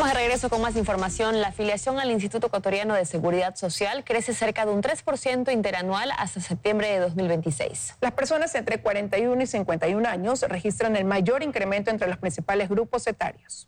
De regreso con más información. La afiliación al Instituto Ecuatoriano de Seguridad Social crece cerca de un 3% interanual hasta septiembre de 2026. Las personas entre 41 y 51 años registran el mayor incremento entre los principales grupos etarios.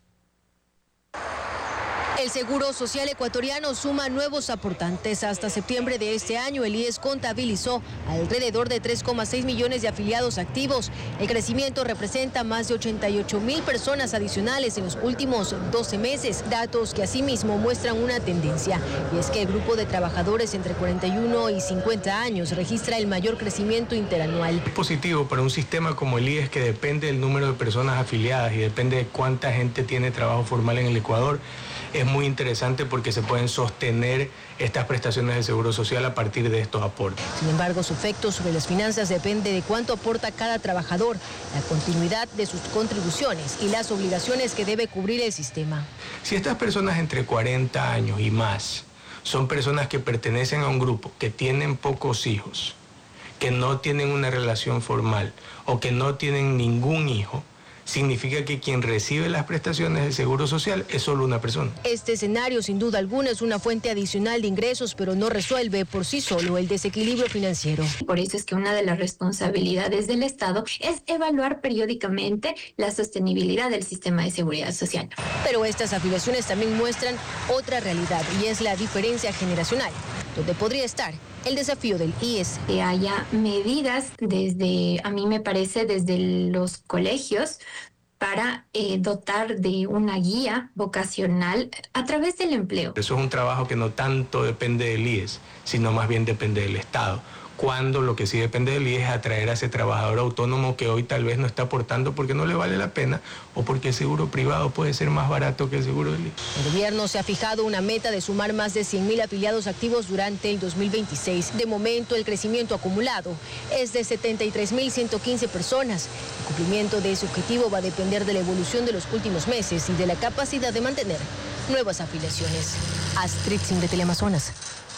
El Seguro Social ecuatoriano suma nuevos aportantes. Hasta septiembre de este año, el IES contabilizó alrededor de 3,6 millones de afiliados activos. El crecimiento representa más de 88,000 personas adicionales en los últimos 12 meses, datos que asimismo muestran una tendencia. Y es que el grupo de trabajadores entre 41 y 50 años registra el mayor crecimiento interanual. Es positivo para un sistema como el IES, que depende del número de personas afiliadas y depende de cuánta gente tiene trabajo formal en el Ecuador. Es muy interesante porque se pueden sostener estas prestaciones de seguro social a partir de estos aportes. Sin embargo, su efecto sobre las finanzas depende de cuánto aporta cada trabajador, la continuidad de sus contribuciones y las obligaciones que debe cubrir el sistema. Si estas personas entre 40 años y más son personas que pertenecen a un grupo que tienen pocos hijos, que no tienen una relación formal o que no tienen ningún hijo, significa que quien recibe las prestaciones del Seguro Social es solo una persona. Este escenario, sin duda alguna, es una fuente adicional de ingresos, pero no resuelve por sí solo el desequilibrio financiero. Por eso es que una de las responsabilidades del Estado es evaluar periódicamente la sostenibilidad del sistema de seguridad social. Pero estas afiliaciones también muestran otra realidad, y es la diferencia generacional, donde podría estar el desafío del IES. Que haya medidas desde, a mí me parece, desde los colegios para dotar de una guía vocacional a través del empleo. Eso es un trabajo que no tanto depende del IES, sino más bien depende del Estado. Cuando lo que sí depende del IES es atraer a ese trabajador autónomo que hoy tal vez no está aportando porque no le vale la pena o porque el seguro privado puede ser más barato que el seguro del IES. El gobierno se ha fijado una meta de sumar más de 100,000 afiliados activos durante el 2026. De momento, el crecimiento acumulado es de 73,115 personas. El cumplimiento de ese objetivo va a depender de la evolución de los últimos meses y de la capacidad de mantener nuevas afiliaciones. Astrid Sin, de Teleamazonas.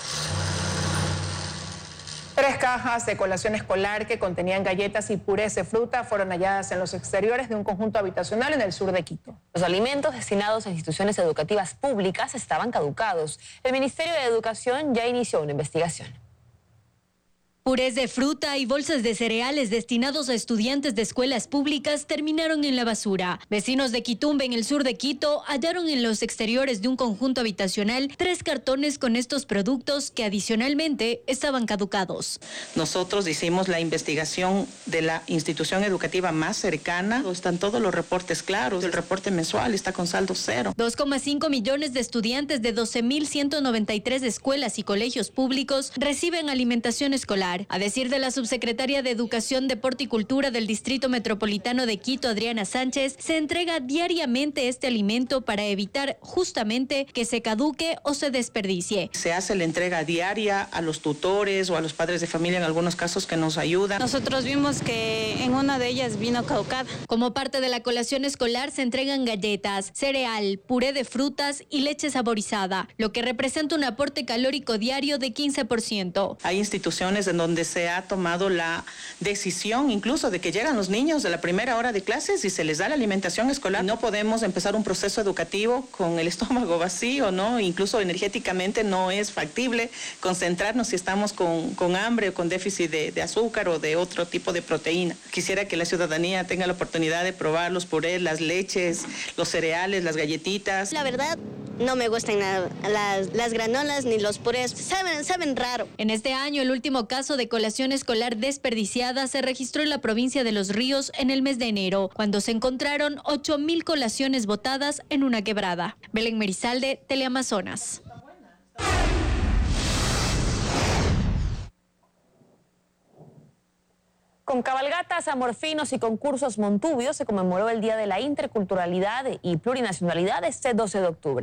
3 cajas de colación escolar que contenían galletas y purés de fruta fueron halladas en los exteriores de un conjunto habitacional en el sur de Quito. Los alimentos destinados a instituciones educativas públicas estaban caducados. El Ministerio de Educación ya inició una investigación. Purés de fruta y bolsas de cereales destinados a estudiantes de escuelas públicas terminaron en la basura. Vecinos de Quitumbe, en el sur de Quito, hallaron en los exteriores de un conjunto habitacional 3 cartones con estos productos que adicionalmente estaban caducados. Nosotros hicimos la investigación de la institución educativa más cercana. Están todos los reportes claros. El reporte mensual está con saldo cero. 2,5 millones de estudiantes de 12,193 escuelas y colegios públicos reciben alimentación escolar. A decir de la subsecretaria de Educación, Deporte y Cultura del Distrito Metropolitano de Quito, Adriana Sánchez, se entrega diariamente este alimento para evitar justamente que se caduque o se desperdicie. Se hace la entrega diaria a los tutores o a los padres de familia en algunos casos que nos ayudan. Nosotros vimos que en una de ellas vino caducada. Como parte de la colación escolar se entregan galletas, cereal, puré de frutas y leche saborizada, lo que representa un aporte calórico diario de 15%. Hay instituciones en donde se ha tomado la decisión incluso de que llegan los niños de la primera hora de clases y se les da la alimentación escolar. No podemos empezar un proceso educativo con el estómago vacío, ¿no? Incluso energéticamente no es factible concentrarnos si estamos con hambre o con déficit de azúcar o de otro tipo de proteína. Quisiera que la ciudadanía tenga la oportunidad de probar los purés, las leches, los cereales, las galletitas. La verdad, no me gustan nada las granolas ni los purés. Saben raro. En este año, el último caso de colación escolar desperdiciada se registró en la provincia de Los Ríos en el mes de enero, cuando se encontraron 8,000 colaciones botadas en una quebrada. Belén Merizalde, Teleamazonas. Con cabalgatas, amorfinos y concursos montubios se conmemoró el Día de la Interculturalidad y Plurinacionalidad este 12 de octubre.